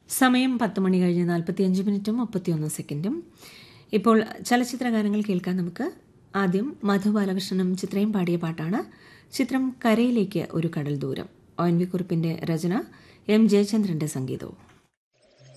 സമയം 10 മണി കഴിഞ്ഞ് 45 മിനിറ്റും 31 സെക്കൻഡും. ഇപ്പോൾ ചലച്ചിത്രഗാനങ്ങൾ കേൾക്കാൻ നമുക്ക്. ആദ്യം മധു ബാലകൃഷ്ണനും ചിത്രയും പാടിയ പാട്ടാണ്. ചിത്രം കരയിലേക്ക് ഒരു കടൽ ദൂരം. ONV കുറുപ്പിന്റെ രചന, M ജയചന്ദ്രന്റെ സംഗീതവും.